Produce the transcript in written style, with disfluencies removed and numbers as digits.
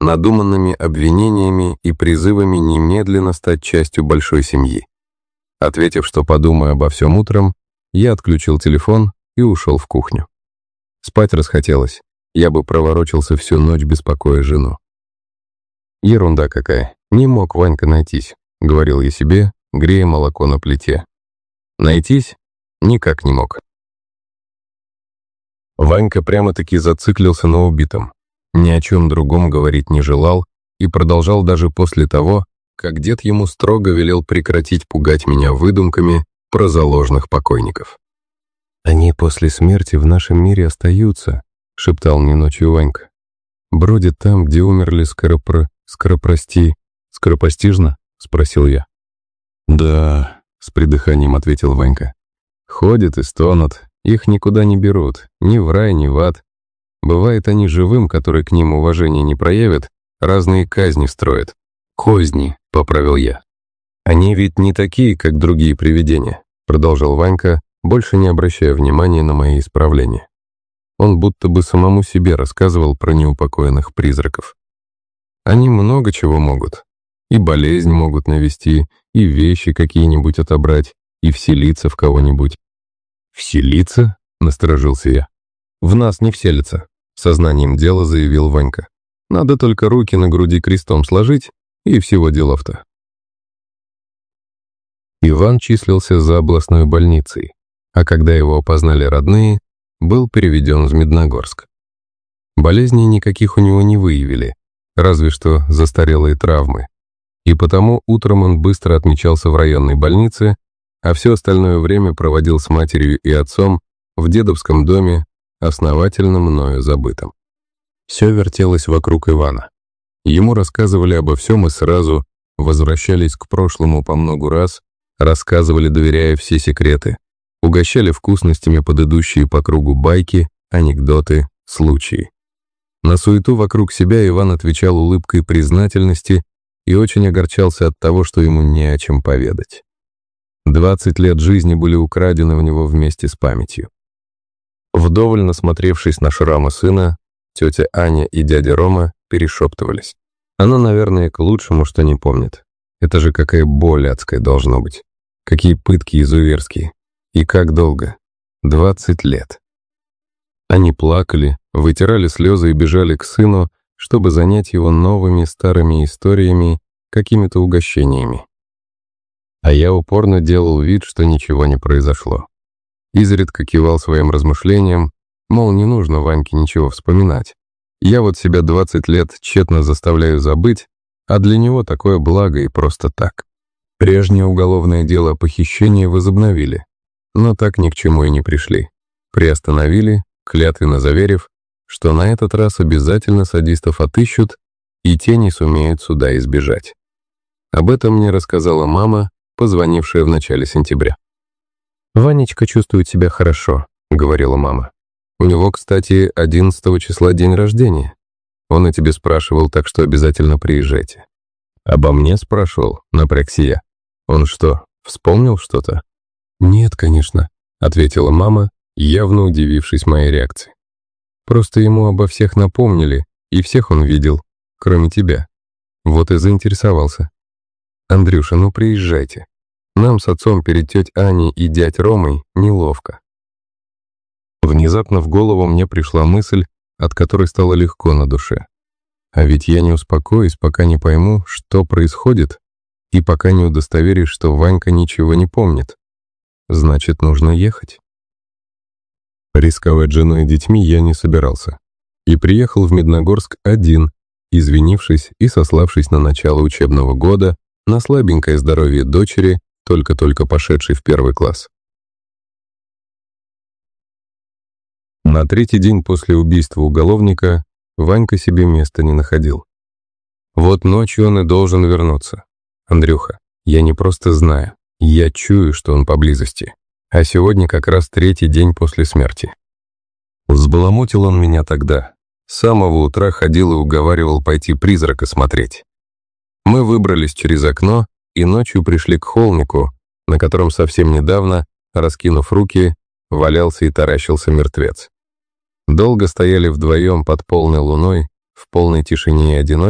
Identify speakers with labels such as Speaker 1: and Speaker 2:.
Speaker 1: надуманными обвинениями и призывами немедленно стать частью большой семьи. Ответив, что подумаю обо всем утром, я отключил телефон и ушел в кухню. Спать расхотелось, я бы проворочился всю ночь, беспокоя жену. Ерунда какая, не мог Ванька найтись, говорил я себе, грея молоко на плите. Найтись? Никак не мог. Ванька прямо-таки зациклился на убитом. Ни о чем другом говорить не желал и продолжал даже после того, как дед ему строго велел прекратить пугать меня выдумками про заложных покойников. «Они после смерти в нашем мире остаются», — шептал мне ночью Ванька. «Бродят там, где умерли скоропостижно?» — спросил я. «Да», — с придыханием ответил Ванька. «Ходят и стонут, их никуда не берут, ни в рай, ни в ад. Бывает, они живым, которые к ним уважения не проявят, разные казни строят». «Козни», — поправил я. «Они ведь не такие, как другие привидения», — продолжал Ванька, больше не обращая внимания на мои исправления. Он будто бы самому себе рассказывал про неупокоенных призраков. «Они много чего могут. И болезнь могут навести, и вещи какие-нибудь отобрать, и вселиться в кого-нибудь». «Вселиться?» — насторожился я. «В нас не вселится», — сознанием дела заявил Ванька. «Надо только руки на груди крестом сложить, и всего делов-то». Иван числился за областной больницей, а когда его опознали родные, был переведен в Медногорск. Болезней никаких у него не выявили, разве что застарелые травмы, и потому утром он быстро отмечался в районной больнице, а все остальное время проводил с матерью и отцом в дедовском доме, основательно мною забытом. Все вертелось вокруг Ивана. Ему рассказывали обо всем и сразу, возвращались к прошлому по многу раз, рассказывали, доверяя все секреты, угощали вкусностями под идущие по кругу байки, анекдоты, случаи. На суету вокруг себя Иван отвечал улыбкой признательности и очень огорчался от того, что ему не о чем поведать. 20 лет жизни были украдены в него вместе с памятью. Вдоволь насмотревшись на шрамы сына, тетя Аня и дядя Рома перешептывались. Она, наверное, к лучшему, что не помнит. Это же какая боль адская должно быть. Какие пытки изуверские. И как долго? 20 лет. Они плакали, вытирали слезы и бежали к сыну, чтобы занять его новыми старыми историями, какими-то угощениями. А я упорно делал вид, что ничего не произошло. Изредка кивал своим размышлениям, мол, не нужно Ваньке ничего вспоминать. Я вот себя 20 лет тщетно заставляю забыть, а для него такое благо и просто так. Прежнее уголовное дело о похищении возобновили, но так ни к чему и не пришли. Приостановили, клятвенно заверив, что на этот раз обязательно садистов отыщут, и те не сумеют суда избежать. Об этом мне рассказала мама, позвонившая в начале сентября. «Ванечка чувствует себя хорошо», — говорила мама. «У него, кстати, 11 числа день рождения. Он и тебе спрашивал, так что обязательно приезжайте». «Обо мне спрашивал?» — напрягся я. «Он что, вспомнил что-то?» «Нет, конечно», — ответила мама, явно удивившись моей реакции. «Просто ему обо всех напомнили, и всех он видел, кроме тебя. Вот и заинтересовался. Андрюша, ну приезжайте. Нам с отцом перед тетей Аней и дядь Ромой неловко». Внезапно в голову мне пришла мысль, от которой стало легко на душе. А ведь я не успокоюсь, пока не пойму, что происходит, и пока не удостоверюсь, что Ванька ничего не помнит. Значит, нужно ехать. Рисковать женой и детьми я не собирался. И приехал в Медногорск один, извинившись и сославшись на начало учебного года, на слабенькое здоровье дочери, только-только пошедшей в 1 класс. На 3-й день после убийства уголовника Ванька себе места не находил. Вот ночью он и должен вернуться. Андрюха, я не просто знаю, я чую, что он поблизости. А сегодня как раз 3-й день после смерти. Взбаламутил он меня тогда. С самого утра ходил и уговаривал пойти призрака смотреть. Мы выбрались через окно и ночью пришли к холмику, на котором совсем недавно, раскинув руки, валялся и таращился мертвец. Долго стояли вдвоем под полной луной, в полной тишине и одиночестве,